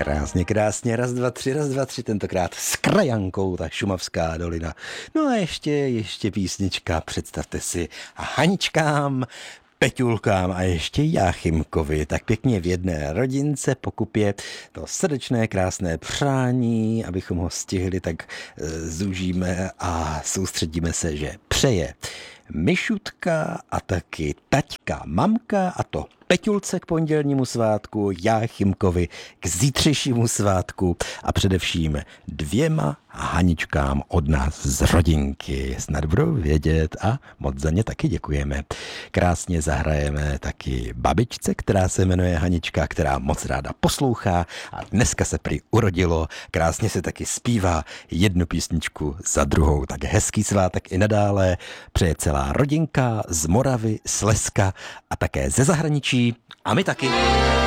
Krásně, krásně, raz, dva, tři, tentokrát s krajankou, ta šumavská dolina. No a ještě písnička, představte si, Haničkám, Peťulkám a ještě Jáchymkovi, tak pěkně v jedné rodince pokupě to srdečné, krásné přání, abychom ho stihli, tak zúžíme a soustředíme se, že přeje Mišutka a taky taťka, mamka a to Peťulce k pondělnímu svátku, Jáchymkovi k zítřejšímu svátku a především 2 Haničkám od nás z rodinky. Snad budou vědět a moc za ně taky děkujeme. Krásně zahrajeme taky babičce, která se jmenuje Hanička, která moc ráda poslouchá a dneska se prý urodilo. Krásně se taky zpívá jednu písničku za druhou. Tak hezký svátek i nadále přeje celá rodinka z Moravy, Slezska a také ze zahraničí. A my taky.